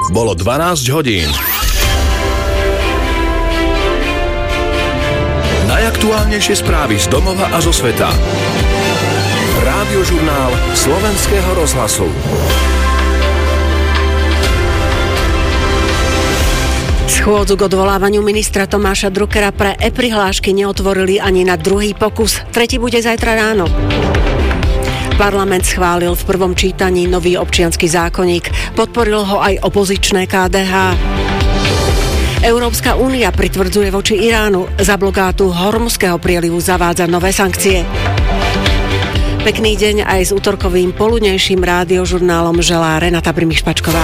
Bolo 12 hodín. Najaktuálnejšie správy z domova a zo sveta. Rádiožurnál Slovenského rozhlasu. Schôdzu k odvolávaniu ministra Tomáša Druckera pre e-prihlášky neotvorili ani na druhý pokus. Tretí bude zajtra ráno. Parlament schválil v prvom čítaní nový občiansky zákonník. Podporil ho aj opozičné KDH. Európska únia pritvrdzuje voči Iránu. Za blokádu Hormuzského prielivu zavádza nové sankcie. Pekný deň aj s útorkovým poludnejším rádiožurnálom želá Renata Brimišpačková.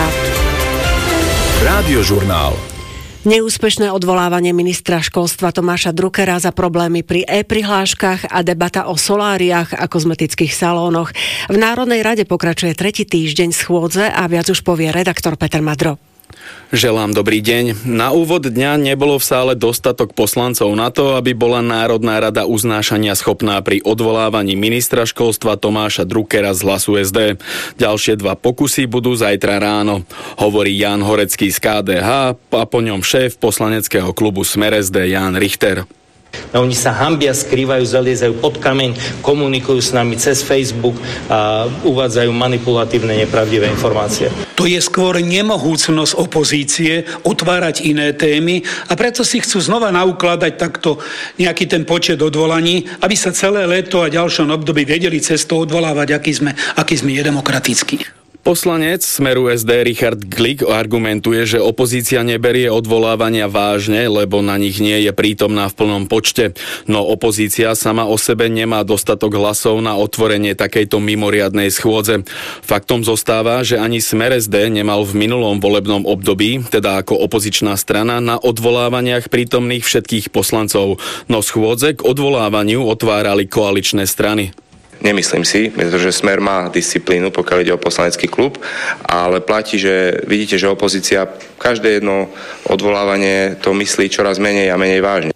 Rádiožurnál. Neúspešné odvolávanie ministra školstva Tomáša Druckera za problémy pri e-prihláškach a debata o soláriách a kozmetických salónoch. V Národnej rade pokračuje tretí týždeň schôdze a viac už povie redaktor Peter Madro. Želám dobrý deň. Na úvod dňa nebolo v sále dostatok poslancov na to, aby bola Národná rada uznášania schopná pri odvolávaní ministra školstva Tomáša Druckera z Hlasu SD. Ďalšie dva pokusy budú zajtra ráno, hovorí Ján Horecký z KDH a po ňom šéf poslaneckého klubu Smer SD Ján Richter. Oni sa hanbia, skrývajú, zaliezajú pod kameň, komunikujú s nami cez Facebook a uvádzajú manipulatívne, nepravdivé informácie. To je skôr nemohúcnosť opozície otvárať iné témy a preto si chcú znova naukladať takto nejaký ten počet odvolaní, aby sa celé leto a ďalšom období vedeli cez to odvolávať, aký sme nedemokratickí. Poslanec Smeru SD Richard Glik argumentuje, že opozícia neberie odvolávania vážne, lebo na nich nie je prítomná v plnom počte. No opozícia sama o sebe nemá dostatok hlasov na otvorenie takejto mimoriadnej schôdze. Faktom zostáva, že ani Smer SD nemal v minulom volebnom období, teda ako opozičná strana, na odvolávaniach prítomných všetkých poslancov. No schôdze k odvolávaniu otvárali koaličné strany. Nemyslím si, pretože Smer má disciplínu, pokiaľ ide o poslanecký klub, ale platí, že vidíte, že opozícia každé jedno odvolávanie to myslí čoraz menej a menej vážne.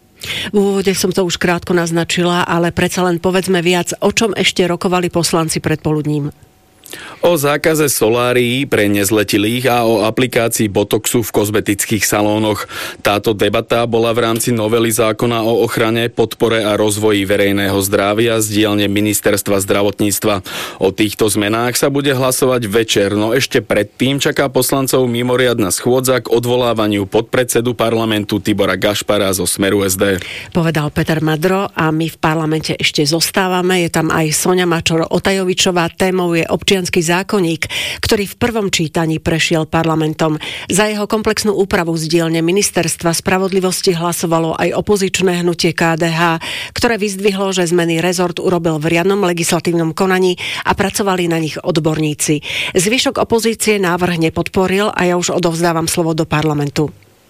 V úvode som to už krátko naznačila, ale predsa len povedzme viac, o čom ešte rokovali poslanci predpoludním. O zákaze solárií pre nezletilých a o aplikácii botoxu v kozmetických salónoch. Táto debata bola v rámci novely zákona o ochrane, podpore a rozvoji verejného zdravia z dielne Ministerstva zdravotníctva. O týchto zmenách sa bude hlasovať večer, no ešte predtým čaká poslancov mimoriadna schôdza k odvolávaniu podpredsedu parlamentu Tibora Gašpara zo Smeru SD. Povedal Peter Madro a my v parlamente ešte zostávame. Je tam aj Soňa Mačor-Otajovičová, témou je občiansky zákonník, ktorý v prvom čítaní prešiel parlamentom. Za jeho komplexnú úpravu z dielne Ministerstva spravodlivosti hlasovalo aj opozičné hnutie KDH, ktoré vyzdvihlo, že zmeny rezort urobil v riadnom legislatívnom konaní a pracovali na nich odborníci. Zvyšok opozície návrh nepodporil a ja už odovzdávam slovo do parlamentu.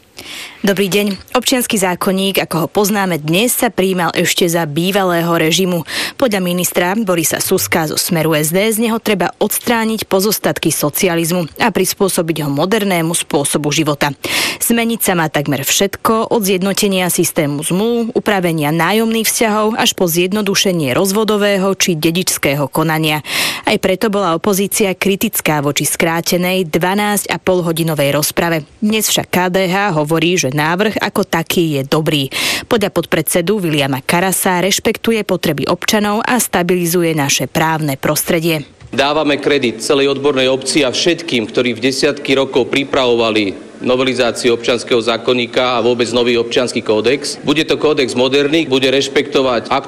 Dobrý deň. Občiansky zákonník, ako ho poznáme dnes, sa prijímal ešte za bývalého režimu. Podľa ministra Borisa Suska zo Smeru SD z neho treba odstrániť pozostatky socializmu a prispôsobiť ho modernému spôsobu života. Zmeniť sa má takmer všetko, od zjednotenia systému zmluv, upravenia nájomných vzťahov až po zjednodušenie rozvodového či dedičského konania. Aj preto bola opozícia kritická voči skrátenej 12,5-hodinovej rozprave. Dnes však KDH hovorí, že návrh ako taký je dobrý. Podľa podpredsedu Viliama Karasa rešpektuje potreby občanov a stabilizuje naše právne prostredie. Dávame kredit celej odbornej obci a všetkým, ktorí v desiatky rokov pripravovali novelizáciu občianskeho zákonníka a vôbec nový občiansky kódex. Bude to kódex moderný, bude rešpektovať